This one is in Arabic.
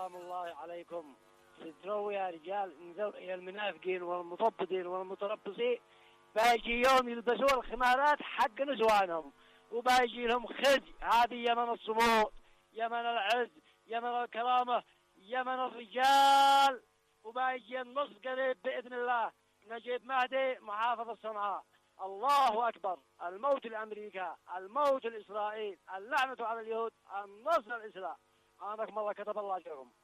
سلام الله عليكم. تدروا يا رجال انظروا الى المنافقين والمطبطين والمتربصين، باجي يوم يلبسوا الخمارات حق نسوانهم، وباجي لهم خزي. هذه يمن الصمود، يمن العز، يمن الكرامة، يمن الرجال. وباجي النص قريب بإذن الله. نجيب مهدي محافظ صنعاء. الله أكبر. الموت لأمريكا، الموت لإسرائيل، اللعنة على اليهود، النصر الإسلام. أنكم الله كتب الله أجرهم.